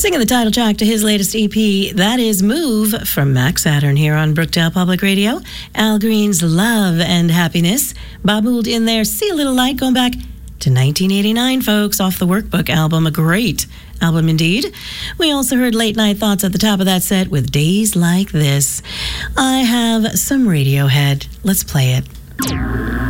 Singing the title track to his latest EP, that is Move from Max Saturn here on Brookdale Public Radio. Al Green's Love and Happiness. Bob Mould in there, See a Little Light, going back to 1989, folks, off the Workbook album. A great album indeed. We also heard Late Night Thoughts at the top of that set with Days Like This. I have some Radiohead. Let's play it.